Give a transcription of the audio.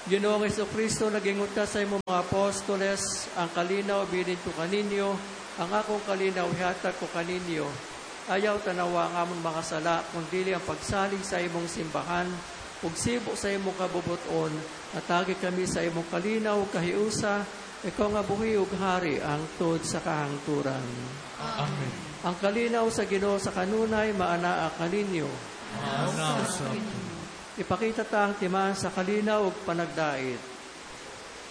Ginoong Jesucristo, nagingot ka sa imong mga apostoles, ang kalinaw bilin ko kaninyo, ang akong kalinaw hihatag ko kaninyo. Ayaw tanawa ang amon mga sala, kundi ang pagsalig sa imong simbahan, ug sibo sa imong kabubuton, atagi kami sa imong kalinaw kahiusa, ikaw nga buhi ug hari ang tod sa kahangturan. Amen. Ang kalinaw sa Ginoo sa kanunay maanaa kaninyo. Amen. Ipakita ta ang timaan sa kalinaw ug panagdait.